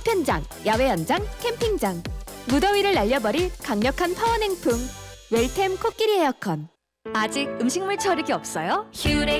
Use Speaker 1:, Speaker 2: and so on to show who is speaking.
Speaker 1: 파편장, 야외 연장, 캠핑장. 무더위를 날려버릴 강력한 파워 냉풍. 웰템 코끼리 에어컨.
Speaker 2: 아직 음식물 처리기 없어요?